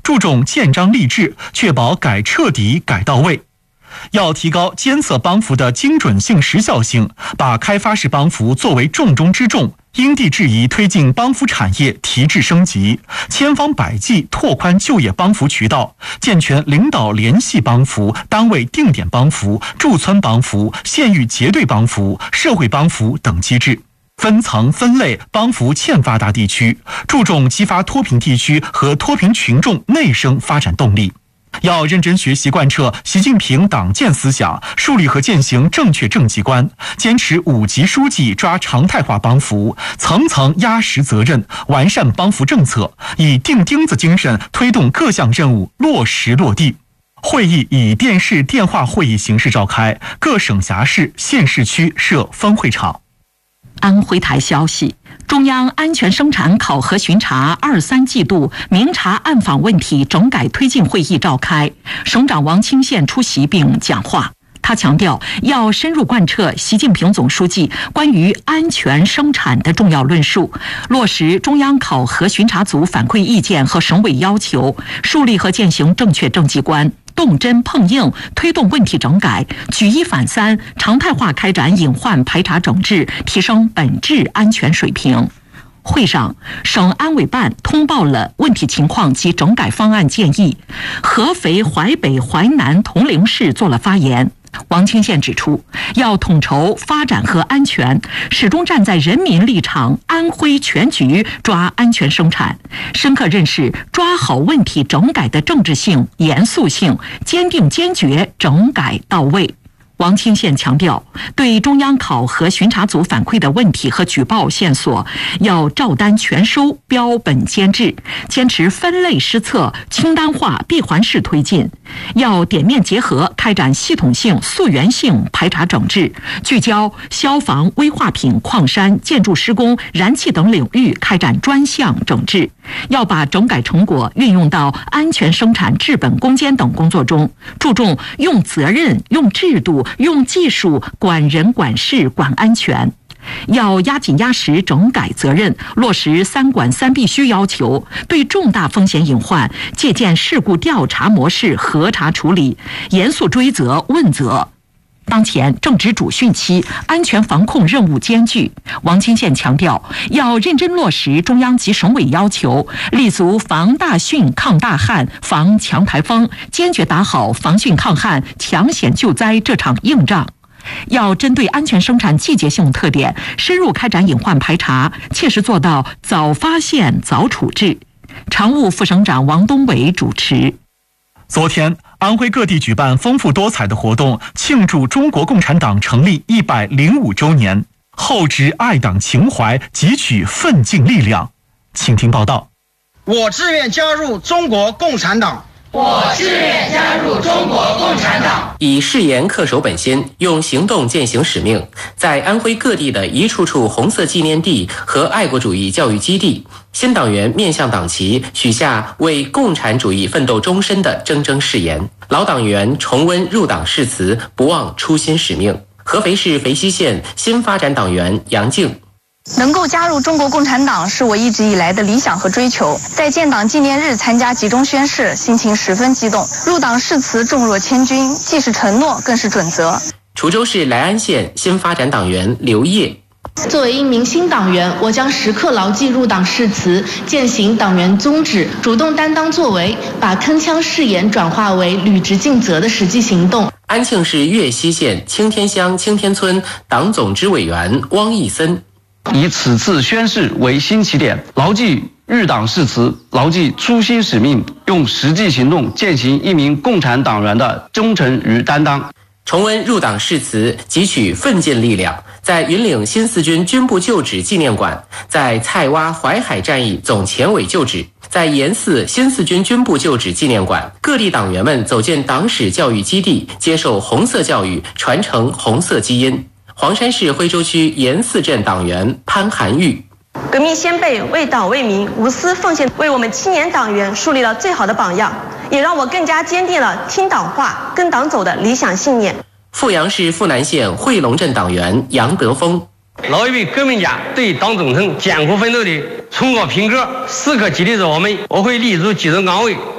注重建章立制，确保改彻底、改到位。要提高监测帮扶的精准性、时效性，把开发式帮扶作为重中之重，因地制宜推进帮扶产业提质升级，千方百计拓宽就业帮扶渠道，健全领导联系帮扶、单位定点帮扶、驻村帮扶、县域结对帮扶、社会帮扶等机制，分层分类帮扶欠发达地区，注重激发脱贫地区和脱贫群众内生发展动力。要认真学习贯彻习近平党建思想，树立和践行正确政绩观，坚持5级书记抓常态化帮扶，层层压实责任，完善帮扶政策，以钉钉子精神推动各项任务落实落地。会议以电视电话会议形式召开，各省辖市、县市区设分会场。 安徽台消息，中央安全生产考核巡查2、3季度明察暗访问题整改推进会议召开，省长王清县出席并讲话。他强调，要深入贯彻习近平总书记关于安全生产的重要论述，落实中央考核巡查组反馈意见和省委要求，树立和践行正确政绩观，动真碰硬推动问题整改，举一反三，常态化开展隐患排查整治，提升本质安全水平。会上，省安委办通报了问题情况及整改方案建议。合肥、淮北、淮南、铜陵市做了发言。王清县指出，要统筹发展和安全，始终站在人民立场，安徽全局抓安全生产，深刻认识抓好问题整改的政治性、严肃性，坚定坚决整改到位。王清县强调，对中央考核巡查组反馈的问题和举报线索，要照单全收，标本兼治，坚持分类施策、清单化、闭环式推进，要点面结合，开展系统性、溯源性排查整治，聚焦消防、危化品、矿山、建筑施工、燃气等领域开展专项整治，要把整改成果运用到安全生产、治本攻坚等工作中，注重用责任、用制度、用技术管人管事管安全。要压紧压实整改责任，落实3管3必须要求，对重大风险隐患借鉴事故调查模式核查处理，严肃追责问责。当前正值主汛期，安全防控任务艰巨。王清县强调，要认真落实中央及省委要求，立足防大汛、抗大旱、防强台风，坚决打好防汛抗旱、抢险救灾这场硬仗。要针对安全生产季节性特点，深入开展隐患排查，切实做到早发现、早处置。常务副省长王东伟主持。 昨天，安徽各地举办丰富多彩的活动，庆祝中国共产党成立105周年，厚植爱党情怀，汲取奋进力量。请听报道。 我志愿加入中国共产党。 我志愿加入中国共产党。 以誓言恪守本心，用行动践行使命，在安徽各地的一处处红色纪念地和爱国主义教育基地，新党员面向党旗，许下为共产主义奋斗终身的铮铮誓言；老党员重温入党誓词，不忘初心使命。合肥市肥西县新发展党员杨静。 能够加入中国共产党是我一直以来的理想和追求。在建党纪念日参加集中宣誓，心情十分激动。入党誓词重若千钧，既是承诺，更是准则。 滁州市莱安县新发展党员刘烨。 作为一名新党员，我将时刻牢记入党誓词，践行党员宗旨，主动担当作为，把铿锵誓言转化为履职尽责的实际行动。 安庆市岳西县青天乡青天村党总支委员汪义森。 以此次宣誓为新起点，牢记入党誓词，牢记初心使命，用实际行动践行一名共产党员的忠诚与担当。 重温入党誓词，汲取奋进力量。在云岭新四军军部旧址纪念馆，在菜洼淮海战役总前委旧址，在盐寺新四军军部旧址纪念馆，各地党员们走进党史教育基地，接受红色教育，传承红色基因。黄山市徽州区盐寺镇党员潘寒玉。 革命先辈为党为民无私奉献，为我们青年党员树立了最好的榜样，也让我更加坚定了听党话、跟党走的理想信念。 阜阳市阜南县汇龙镇党员杨德峰。 老一辈革命家对党忠诚、艰苦奋斗的崇高品格，时刻激励着我们。我会立足基层岗位，